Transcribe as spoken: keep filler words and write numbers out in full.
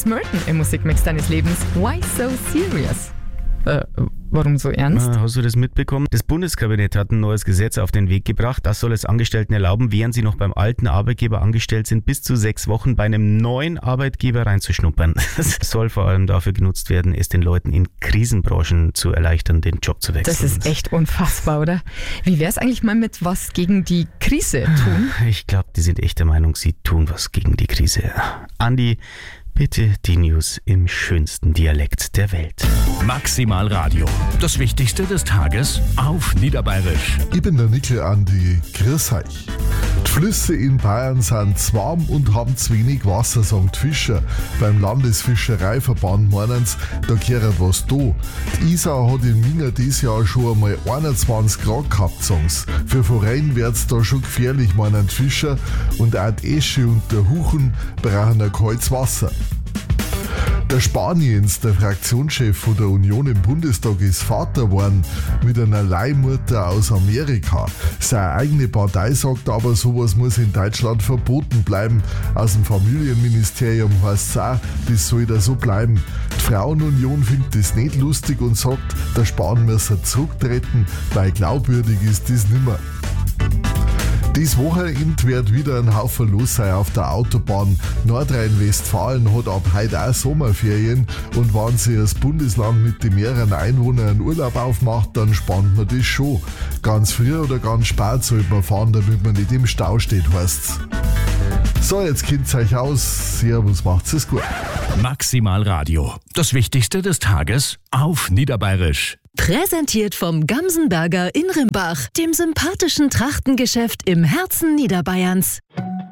Chris Martin im Musikmix deines Lebens. Why so serious? Äh, warum so ernst? Ah, hast du das mitbekommen? Das Bundeskabinett hat ein neues Gesetz auf den Weg gebracht. Das soll es Angestellten erlauben, während sie noch beim alten Arbeitgeber angestellt sind, bis zu sechs Wochen bei einem neuen Arbeitgeber reinzuschnuppern. Das soll vor allem dafür genutzt werden, es den Leuten in Krisenbranchen zu erleichtern, den Job zu wechseln. Das ist echt unfassbar, oder? Wie wär's eigentlich mal mit was gegen die Krise tun? Ich glaube, die sind echt der Meinung, sie tun was gegen die Krise. Andi, bitte die News im schönsten Dialekt der Welt. Maximal Radio. Das Wichtigste des Tages auf Niederbayerisch. Ich bin der Nickel Andi. Grüß euch. Die Flüsse in Bayern sind zu warm und haben zu wenig Wasser, sagen die Fischer. Beim Landesfischereiverband meinen sie, da gehört was da. Die Isar hat in Minga dieses Jahr schon einmal einundzwanzig Grad gehabt, sagen sie. Für Forellen wird's da schon gefährlich, meinen die Fischer. Und auch die Esche und der Huchen brauchen ein kaltes Wasser. Der Spaniens, der Fraktionschef von der Union im Bundestag, ist Vater geworden mit einer Leihmutter aus Amerika. Seine eigene Partei sagt aber, sowas muss in Deutschland verboten bleiben. Aus dem Familienministerium heißt es auch, das soll da so bleiben. Die Frauenunion findet das nicht lustig und sagt, der Spahn müsse zurücktreten, weil glaubwürdig ist das nimmer. Dies Wochenende wird wieder ein Haufen los sein auf der Autobahn. Nordrhein-Westfalen hat ab heute auch Sommerferien und wenn sich das Bundesland mit den mehreren Einwohnern einen Urlaub aufmacht, dann spannt man das schon. Ganz früh oder ganz spät sollte man fahren, damit man nicht im Stau steht, heißt's. So, jetzt kennt's euch aus. Servus, macht's es gut. Maximal Radio. Das Wichtigste des Tages auf Niederbayerisch. Präsentiert vom Gamsenberger in Rimbach, dem sympathischen Trachtengeschäft im Herzen Niederbayerns.